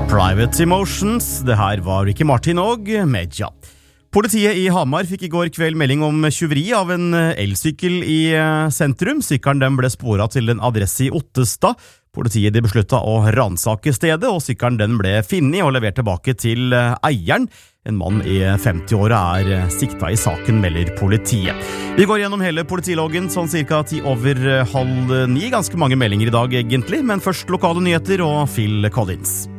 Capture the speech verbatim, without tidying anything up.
Private Emotions, det her var Ricky Martin og Medja. Politiet i Hamar fikk i går kveld melding om tjuveri av en elsykkel i sentrum. Sykkelen den ble sporet til en adresse i Ottestad. Politiet de besluttet å ransake stedet, og sykkelen den ble finnet og levert tilbake til eieren. En mann i femti-åra er sikta i saken, melder politiet. Vi går gjennom hele politiloggen sånn cirka ti over halv ni. Ganske mange meldinger i dag egentlig, men først lokale nyheter og Phil Collins.